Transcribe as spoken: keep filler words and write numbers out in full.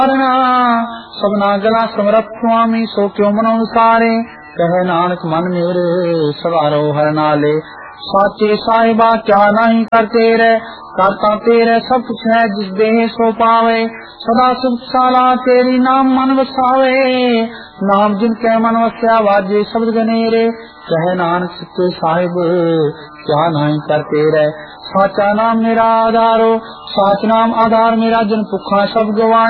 सबना गला समरथ स्वामी सो क्यों मनो अनुसारे कहे नानक मन मेरे सवारो हर नाले साचे साहिबा क्या नहीं करते रे करता तेरे सब कुछ है जिस देह सो पावे सदा सुख साला तेरी नाम मन वसावे नाम जिनके मन वस्या वाजे शब्द गनेरे कहे नानक सच्चे साहिब क्या नहीं करते रे साचा नाम मेरा आधारो साच नाम आधार मेरा जन भुखा सब गवा